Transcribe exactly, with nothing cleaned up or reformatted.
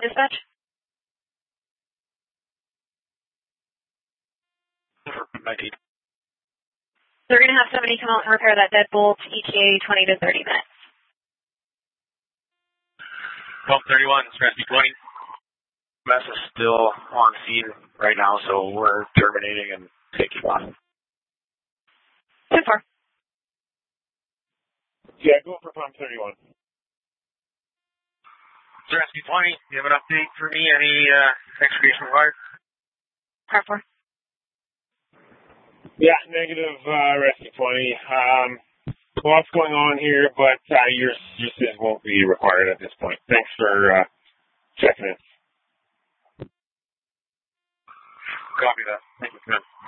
Dispatch? nineteen. So we're going to have somebody come out and repair that deadbolt, E T A twenty to thirty minutes. twelve thirty-one, it's rescue twenty. Mess is still on scene right now, so we're terminating and taking off. ten four. Yeah, go for pump thirty-one. It's rescue twenty. Do you have an update for me? Any uh, excavation required? Car four. Yeah, negative, uh, rescue twenty. Um, lots going on here, but uh, your uses won't be required at this point. Thanks for uh, checking in. Copy that. Thank you, man.